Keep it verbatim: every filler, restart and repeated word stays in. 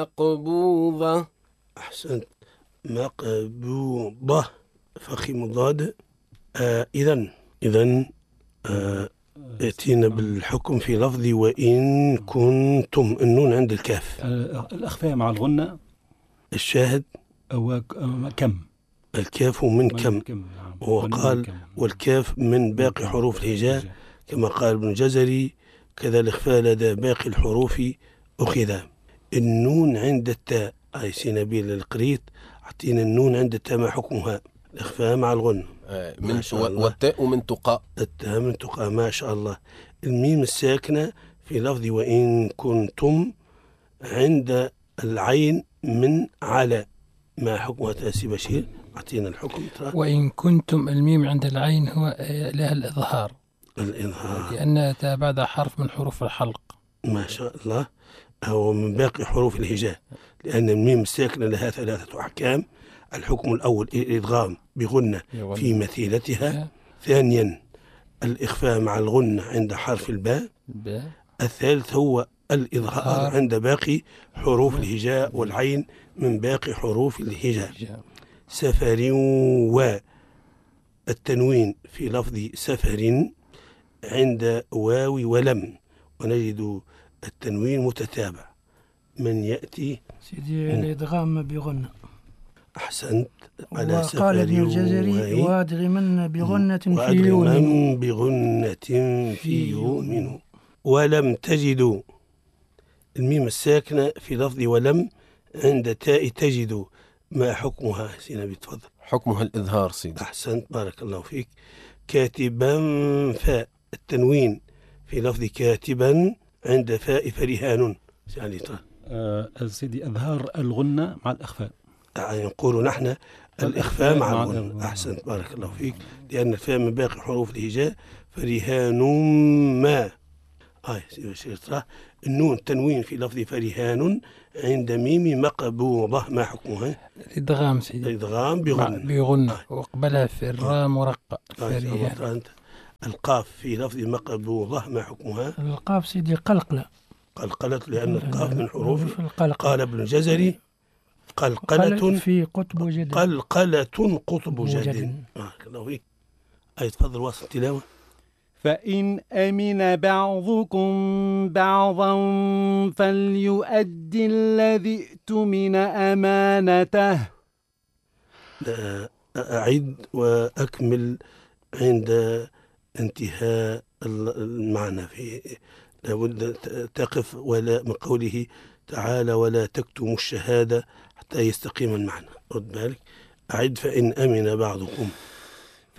مقبوضة. أحسنت. مقبوضة فخم ضاد. آه إذن إذن آه ائتينا بالحكم في لفظ وإن كنتم. النون عند الكاف. الأخفاء مع الغنة. الشاهد أو كم. الكاف من كم. كم. وقال والكاف من باقي حروف الهجاء كما قال ابن جزري. كذا الإخفاء لدى باقي الحروف أخذ. النون عند التاء. أي سينبيل القريط أعطينا النون عند التاء ما حكمها. الإخفاء مع الغنة. من والتاء من تقاء. التاء من تقاء ما شاء الله. الميم الساكنة في لفظ وإن كنتم عند العين من على ما حكمها تأسي بشير. أعطينا الحكم. وإن كنتم الميم عند العين هو لها الإظهار. الإظهار لأن بعد حرف من حروف الحلق. ما شاء الله. أو من باقي حروف الهجاء لأن الميم الساكنة لها ثلاثة أحكام. الحكم الأول الإدغام بغنة في مثيلتها. ثانيا الإخفاء مع الغنة عند حرف الباء. الثالث هو الإظهار عند باقي حروف الهجاء والعين من باقي حروف الهجاء. سفر والتنوين في لفظ سفر عند واو ولم. ونجد التنوين متتابع. من يأتي سيدي الإدغام بغنة. أحسنت. على سفر. وقال ابن الجزري وادغمن بغنة في وادغمن بغنة في يؤمن. ولم تجدوا الميم الساكنة في لفظ ولم عند تاء تجدوا ما حكمها سيدي؟ تفضل. حكمها الإظهار سيدي. أحسنت بارك الله فيك. كاتبا فاء التنوين في لفظ كاتبا عند فاء فرهان سيدي. آه سيدي إظهار الغنة مع الإخفاء. نقول نحن الإخفاء مع الغنة. أحسنت بارك الله فيك لأن الفاء من باقي حروف الهجاء. فرهان ما آه النون التنوين في لفظ فرهان عند ميم مقبوضة ما حكمها؟ الإدغام سيدي. الإدغام بغنة. بغنة آه. وقبلها في الراء مرقق. فرهان. القاف في لفظ مقبوضة ما حكمها؟ القاف سيدي قلقلة. قلقلة لأن القاف من حروف القلق. قال ابن الجزري قلقلة في قطب جد. قلقلة قطب جد. بارك الله فيك. أي تفضل وصل التلاوة. فإن أمن بعضكم بعضا فليؤدي الذي اؤتمن أمانته. أعد وأكمل عند انتهاء المعنى. في لابد تقف ولا من قوله تعالى ولا تكتموا الشهادة حتى يستقيم المعنى. رد بالك. أعد. فإن أمن بعضكم